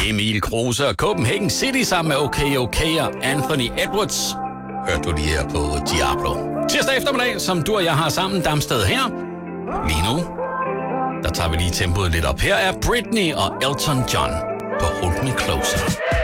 Emil Kruse og Copenhagen City sammen med OK og Anthony Edwards. Hørte du lige her på Diablo. Tirsdag eftermiddag, som du og jeg har sammen, Damsted her. Lige nu, der tager vi lige tempoet lidt op. Her er Britney og Elton John på Hold Me Closer.